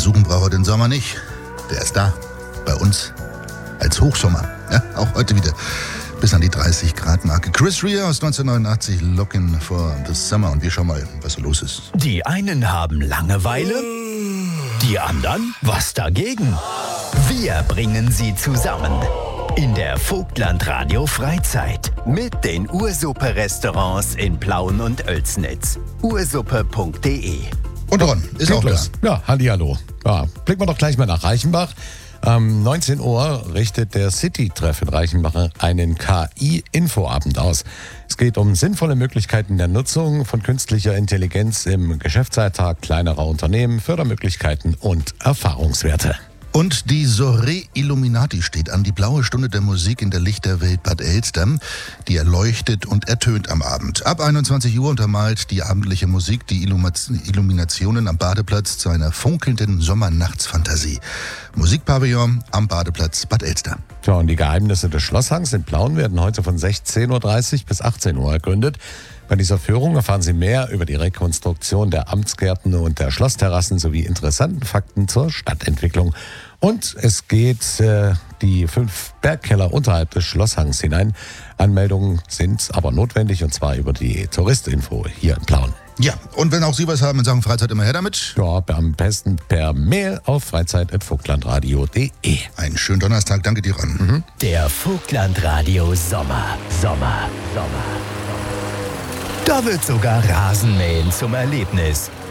suchen braucht er den Sommer nicht. Der ist da, bei uns, als Hochsommer. Ja, auch heute wieder bis an die 30-Grad-Marke. Chris Rea aus 1989, Looking for the Summer. Und wir schauen mal, was so los ist. Die einen haben Langeweile, die anderen was dagegen. Wir bringen sie zusammen in der Vogtland Radio Freizeit mit den Ursuppe-Restaurants in Plauen und Oelsnitz. ursuppe.de. Und Ron ist auch da. Ja, hallihallo. Ja, blicken wir doch gleich mal nach Reichenbach. 19 Uhr richtet der City-Treff in Reichenbach einen KI-Infoabend aus. Es geht um sinnvolle Möglichkeiten der Nutzung von künstlicher Intelligenz im Geschäftsalltag kleinerer Unternehmen, Fördermöglichkeiten und Erfahrungswerte. Und die Soirée Illuminati steht an, die blaue Stunde der Musik in der Lichterwelt Bad Elster, die erleuchtet und ertönt am Abend. Ab 21 Uhr untermalt die abendliche Musik die Illuminationen am Badeplatz zu einer funkelnden Sommernachtsfantasie. Musikpavillon am Badeplatz Bad Elster. Ja, und die Geheimnisse des Schlosshangs in Plauen werden heute von 16.30 Uhr bis 18 Uhr ergründet. Bei dieser Führung erfahren Sie mehr über die Rekonstruktion der Amtsgärten und der Schlossterrassen sowie interessanten Fakten zur Stadtentwicklung. Und es geht die 5 Bergkeller unterhalb des Schlosshangs hinein. Anmeldungen sind aber notwendig, und zwar über die Touristinfo hier in Plauen. Ja, und wenn auch Sie was haben in Sachen Freizeit, immer her damit. Ja, am besten per Mail auf freizeit@vogtlandradio.de. Einen schönen Donnerstag, danke dir, Ron. Der Vogtland Radio Sommer. Da wird sogar Rasenmähen zum Erlebnis.